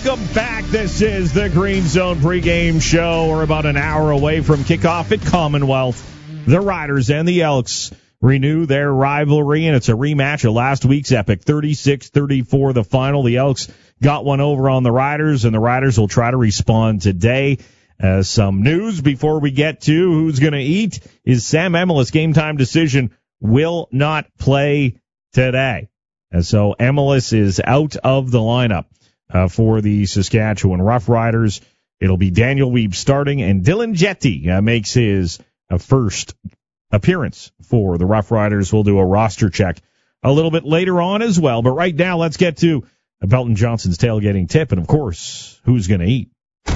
Welcome back. This is the Green Zone pregame show. We're about an hour away from kickoff at Commonwealth. The Riders and the Elks renew their rivalry, and it's a rematch of last week's epic, 36-34 the final. The Elks got one over on the Riders, and the Riders will try to respond today. Some news before we get to who's going to eat is Sam Emilus' game-time decision will not play today. And so Emilus is out of the lineup for the Saskatchewan Roughriders. It'll be Daniel Wiebe starting, and Dylan Jetty makes his first appearance for the Roughriders. We'll do a roster check a little bit later on as well. But right now, let's get to Belton Johnson's tailgating tip, and, of course, who's going to eat.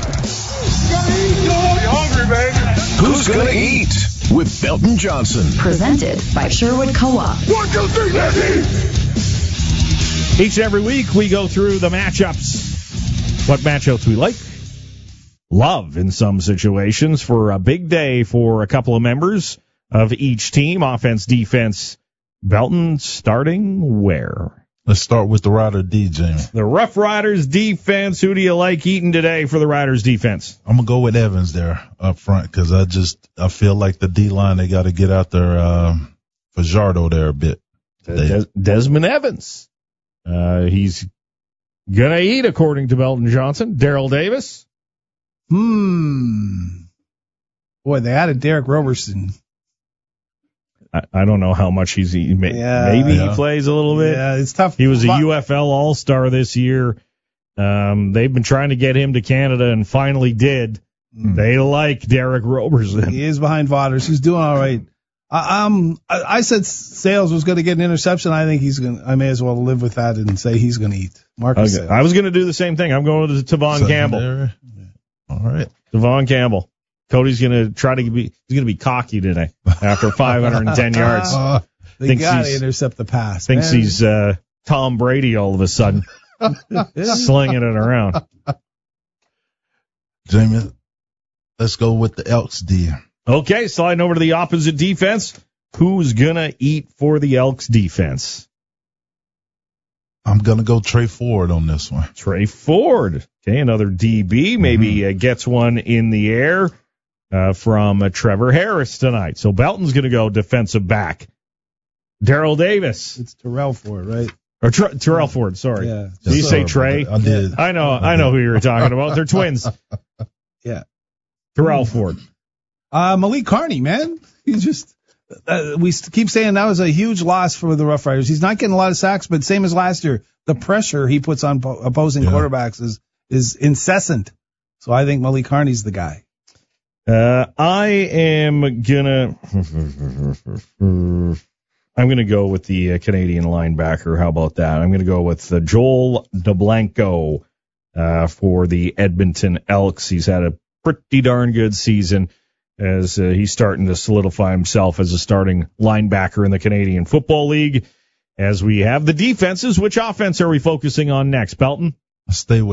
Who's going to eat with Belton Johnson? Presented by Sherwood Co-op. 1, 2, 3, let's eat! Each and every week, we go through the matchups. What matchups we like, love in some situations, for a big day for a couple of members of each team, offense, defense. Belton, starting where? Let's start with the Rider D, Jamie. The Rough Riders defense. Who do you like eating today for the Riders defense? I'm going to go with Evans there up front because I feel like the D-line, they got to get out there Fajardo there a bit. Desmond Evans. He's going to eat, according to Belton Johnson. Daryl Davis. Boy, they added Derek Roberson. I don't know how much he's eating. Maybe he plays a little bit. Yeah, it's tough. He was a UFL All-Star this year. They've been trying to get him to Canada and finally did. They like Derek Roberson. He is behind Vaughters. He's doing all right. I said Sales was going to get an interception. I think I may as well live with that and say he's going to eat. Marcus Sales. I was going to do the same thing. I'm going to Tavon Campbell. All right. Tavon Campbell. Cody's going to he's going to be cocky today after 510 yards. They got to intercept the pass. Thinks he's Tom Brady all of a sudden, slinging it around. Jamie, let's go with the Elks D. Okay, sliding over to the opposite defense. Who's going to eat for the Elks defense? I'm going to go Trey Ford on this one. Trey Ford. Okay, another DB. Maybe gets one in the air from Trevor Harris tonight. So Belton's going to go defensive back. Daryl Davis. It's Terrell Ford, right? Or Terrell Ford, sorry. Yeah. Did you say Trey? I did. I know who you were talking about. They're twins. Yeah. Terrell Ford. Malik Carney, man. He's just, we keep saying that was a huge loss for the Rough Riders. He's not getting a lot of sacks, but same as last year, the pressure he puts on opposing quarterbacks is incessant. So I think Malik Carney's the guy. I am gonna go with the Canadian linebacker. How about that? I'm gonna go with Joel DeBlanco for the Edmonton Elks. He's had a pretty darn good season as he's starting to solidify himself as a starting linebacker in the Canadian Football League. As we have the defenses, which offense are we focusing on next, Belton? Stay with